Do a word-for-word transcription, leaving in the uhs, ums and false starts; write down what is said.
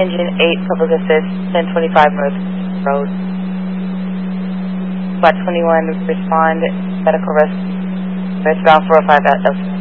Engine eight, public assist, ten twenty-five North Road. Squad twenty-one, respond, medical rescue, westbound four oh five L.